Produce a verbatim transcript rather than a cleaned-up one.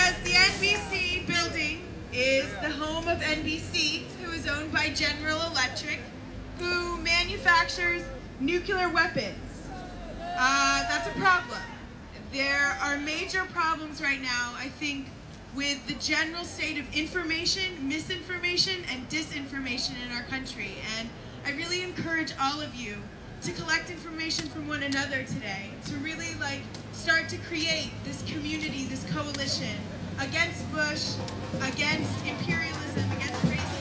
because the N B C building is the home of N B C, who is owned by General Electric, who manufactures nuclear weapons. Uh, that's a problem. There are major problems right now, I think, with the general state of information, misinformation, and disinformation in our country. And I really encourage all of you to collect information from one another today, to really like start to create this community, this coalition against Bush, against imperialism, against racism.